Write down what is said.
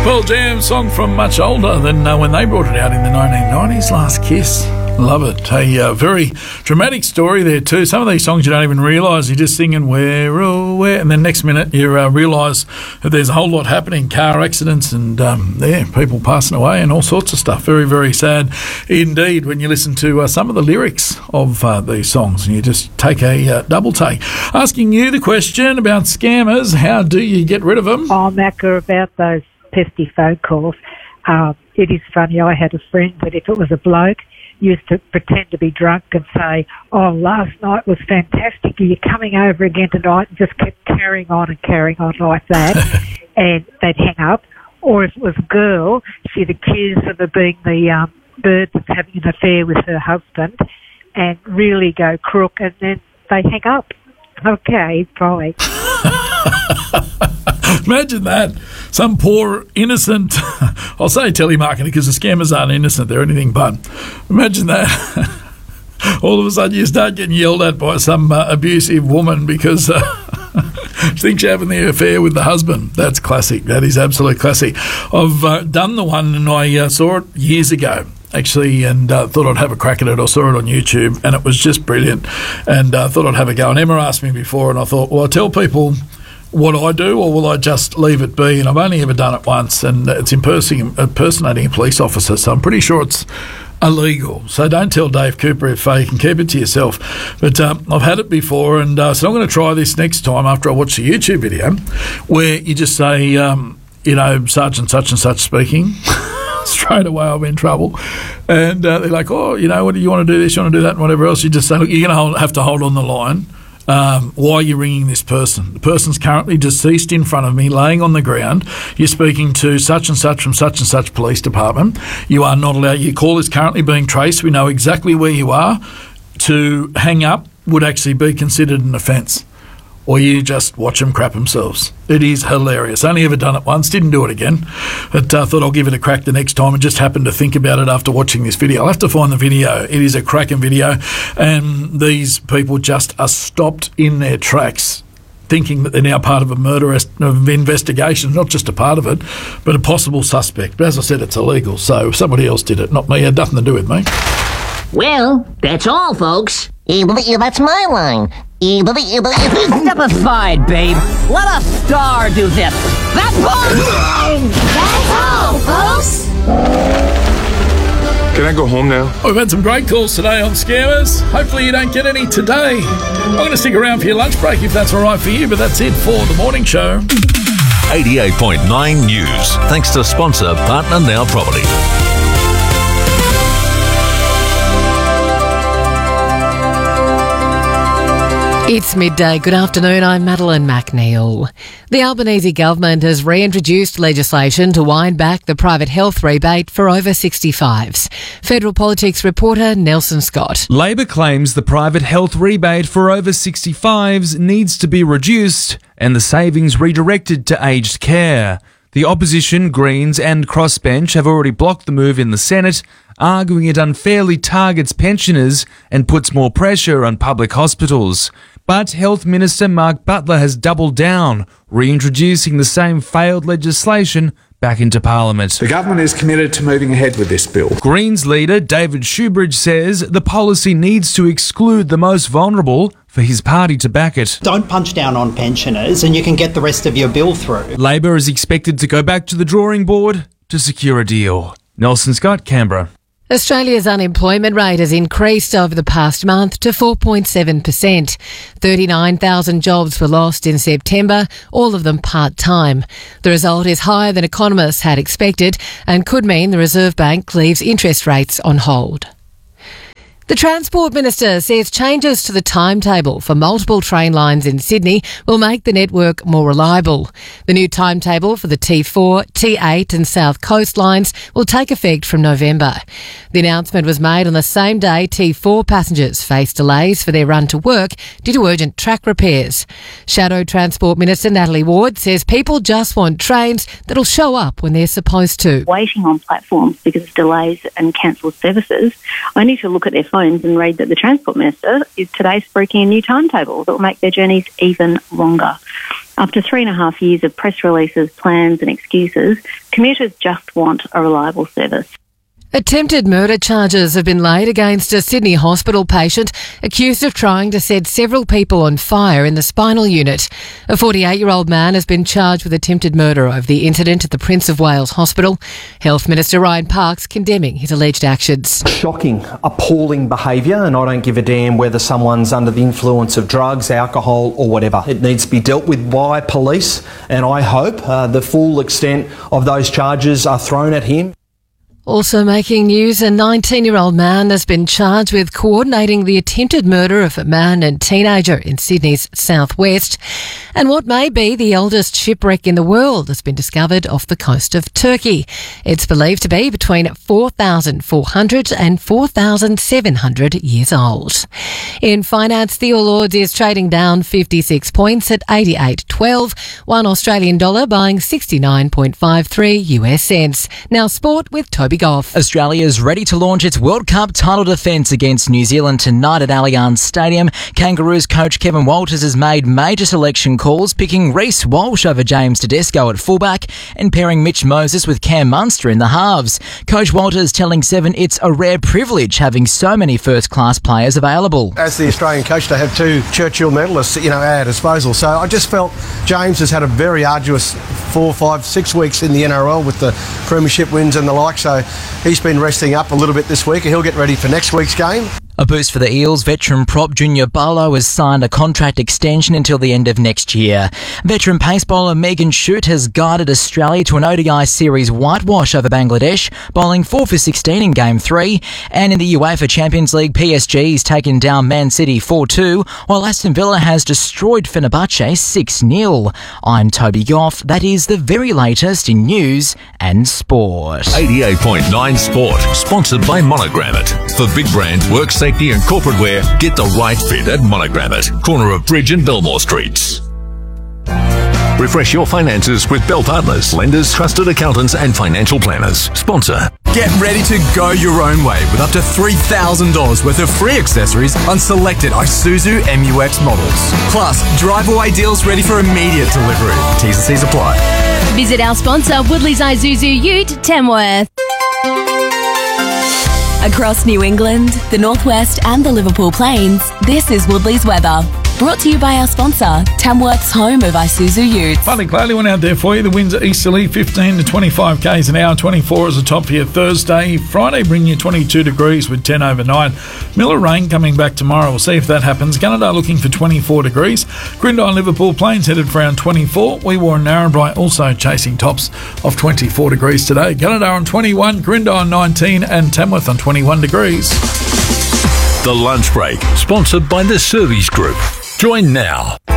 Pearl Jam song from much older than when they brought it out in the 1990s, Last Kiss. Love it. A very dramatic story there too. Some of these songs you don't even realise. You're just singing where, oh, where, and then next minute you realise that there's a whole lot happening, car accidents and people passing away and all sorts of stuff. Very, very sad indeed when you listen to some of the lyrics of these songs and you just take a double take. Asking you the question about scammers, how do you get rid of them? Oh, Macca, about those pesky phone calls. It is funny, I had a friend that if it was a bloke, used to pretend to be drunk and say, oh, last night was fantastic, are you coming over again tonight? And just kept carrying on like that. And they'd hang up. Or if it was a girl, she'd accuse them of being the bird that's having an affair with her husband and really go crook, and then they hang up. Okay, bye. Imagine that. Some poor, innocent, I'll say telemarketer because the scammers aren't innocent, they're anything but. Imagine that. All of a sudden you start getting yelled at by some abusive woman because she thinks you're having the affair with the husband. That's classic. That is absolute classic. I've done the one and I saw it years ago. Actually, and thought I'd have a crack at it. I saw it on YouTube, and it was just brilliant. And thought I'd have a go. And Emma asked me before, and I thought, well, I tell people what I do, or will I just leave it be? And I've only ever done it once, and it's impersonating a police officer, so I'm pretty sure it's illegal. So don't tell Dave Cooper it's fake and keep it to yourself. But I've had it before, and so I'm going to try this next time after I watch the YouTube video, where you just say, Sergeant such and such speaking. Straight away I'm in trouble. And they're like, oh, what do you want to do this, you want to do that, and whatever else. You just say, look, you're going to have to hold on the line. Why are you ringing this person? The person's currently deceased in front of me, laying on the ground. You're speaking to such and such from such and such police department. You are not allowed. Your call is currently being traced. We know exactly where you are. To hang up would actually be considered an offence. Or you just watch them crap themselves. It is hilarious. Only ever done it once, didn't do it again. But thought I'll give it a crack the next time and just happened to think about it after watching this video. I'll have to find the video. It is a cracking video. And these people just are stopped in their tracks thinking that they're now part of a murder investigation, not just a part of it, but a possible suspect. But as I said, it's illegal, so somebody else did it, not me. It had nothing to do with me. Well, that's all, folks. That's my line. Step aside, babe. Let a star do this. That's all, folks. Can I go home now? We've had some great calls today on scammers. Hopefully you don't get any today. I'm going to stick around for your lunch break if that's all right for you, but that's it for The Morning Show. 88.9 News. Thanks to sponsor Partner Now Property. It's midday. Good afternoon. I'm Madeline McNeil. The Albanese government has reintroduced legislation to wind back the private health rebate for over 65s. Federal politics reporter Nelson Scott. Labor claims the private health rebate for over 65s needs to be reduced and the savings redirected to aged care. The opposition, Greens and Crossbench have already blocked the move in the Senate, arguing it unfairly targets pensioners and puts more pressure on public hospitals. But Health Minister Mark Butler has doubled down, reintroducing the same failed legislation back into Parliament. The government is committed to moving ahead with this bill. Greens leader David Shoebridge says the policy needs to exclude the most vulnerable for his party to back it. Don't punch down on pensioners and you can get the rest of your bill through. Labor is expected to go back to the drawing board to secure a deal. Nelson Scott, Canberra. Australia's unemployment rate has increased over the past month to 4.7%. 39,000 jobs were lost in September, all of them part-time. The result is higher than economists had expected and could mean the Reserve Bank leaves interest rates on hold. The Transport Minister says changes to the timetable for multiple train lines in Sydney will make the network more reliable. The new timetable for the T4, T8 and South Coast lines will take effect from November. The announcement was made on the same day T4 passengers faced delays for their run to work due to urgent track repairs. Shadow Transport Minister Natalie Ward says people just want trains that'll show up when they're supposed to. Waiting on platforms because of delays and cancelled services, I need to look at their phones and read that the Transport Minister is today spruiking a new timetable that will make their journeys even longer. After 3.5 years of press releases, plans and excuses, Commuters just want a reliable service. Attempted murder charges have been laid against a Sydney hospital patient accused of trying to set several people on fire in the spinal unit. A 48-year-old man has been charged with attempted murder over the incident at the Prince of Wales Hospital. Health Minister Ryan Parks condemning his alleged actions. Shocking, appalling behaviour, and I don't give a damn whether someone's under the influence of drugs, alcohol or whatever. It needs to be dealt with by police, and I hope the full extent of those charges are thrown at him. Also making news, a 19-year-old man has been charged with coordinating the attempted murder of a man and teenager in Sydney's southwest. And what may be the oldest shipwreck in the world has been discovered off the coast of Turkey. It's believed to be between 4,400 and 4,700 years old. In finance, the All Ords is trading down 56 points at 88.12, one Australian dollar buying 69.53 US cents. Now sport with Toby Goff. Australia is ready to launch its World Cup title defence against New Zealand tonight at Allianz Stadium. Kangaroos coach Kevin Walters has made major selection calls, picking Reece Walsh over James Tedesco at fullback and pairing Mitch Moses with Cam Munster in the halves. Coach Walters telling Seven it's a rare privilege having so many first-class players available. As the Australian coach, to have two Churchill medalists, at our disposal. So I just felt James has had a very arduous 4, 5, 6 weeks in the NRL with the premiership wins and the like. So he's been resting up a little bit this week. He'll get ready for next week's game. A boost for the Eels. Veteran prop Junior Barlow has signed a contract extension until the end of next year. Veteran pace bowler Megan Shute has guided Australia to an ODI series whitewash over Bangladesh, bowling 4 for 16 in Game 3. And in the UEFA Champions League, PSG has taken down Man City 4-2, while Aston Villa has destroyed Fenerbahce 6-0. I'm Toby Goff. That is the very latest in news and sport. 88.9 Sport, sponsored by Monogram It. For big brand, work safety and corporate wear, get the right fit at Monogram It, corner of Bridge and Belmore Streets. Refresh your finances with Bell Partners, lenders, trusted accountants and financial planners. Sponsor. Get ready to go your own way with up to $3,000 worth of free accessories on selected Isuzu MU-X models. Plus, drive-away deals ready for immediate delivery. T's and C's apply. Visit our sponsor, Woodley's Isuzu Ute, Tamworth. Across New England, the Northwest and the Liverpool Plains, this is Woodley's weather. Brought to you by our sponsor, Tamworth's home of Isuzu Utes. Partly cloudy one out there for you. The winds are easterly, 15 to 25 k's an hour. 24 is the top for you Thursday. Friday bring you 22 degrees with 10 over 9. Miller rain coming back tomorrow. We'll see if that happens. Gunnedah looking for 24 degrees. Grindon Liverpool Plains headed for around 24. Weewarra and Narrabri also chasing tops of 24 degrees today. Gunnedah on 21, Grindon 19 and Tamworth on 21 degrees. The Lunch Break, sponsored by the Service Group. Join now.